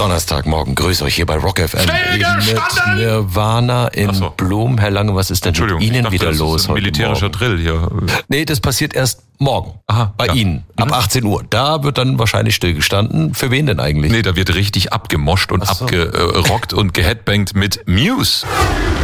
Donnerstagmorgen. Grüß euch hier bei Rock FM. Mit Nirvana in Blum. Herr Lange, was ist denn mit Ihnen wieder los heute militärischer Morgen? Drill hier. Nee, das passiert erst morgen. Aha, bei Ihnen. Ab 18 Uhr. Da wird dann wahrscheinlich stillgestanden. Für wen denn eigentlich? Nee, da wird richtig abgemoscht und abgerockt und geheadbangt mit Muse.